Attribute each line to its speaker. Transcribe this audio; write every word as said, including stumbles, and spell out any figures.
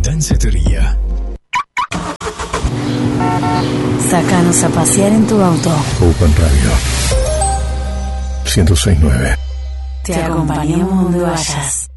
Speaker 1: Dancetería.
Speaker 2: Sácanos a pasear en tu auto.
Speaker 3: Open Radio ciento seis punto nueve.
Speaker 2: Te acompañamos donde vayas.